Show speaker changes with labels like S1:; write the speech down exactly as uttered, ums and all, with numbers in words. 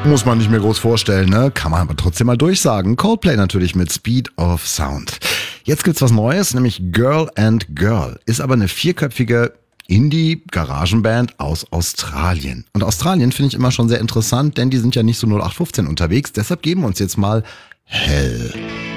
S1: Muss man nicht mehr groß vorstellen, ne? Kann man aber trotzdem mal durchsagen. Coldplay natürlich mit Speed of Sound. Jetzt gibt's was Neues, nämlich Girl and Girl. Ist aber eine vierköpfige Indie-Garagenband aus Australien. Und Australien finde ich immer schon sehr interessant, denn die sind ja nicht so null acht fünfzehn unterwegs. Deshalb geben wir uns jetzt mal Hell.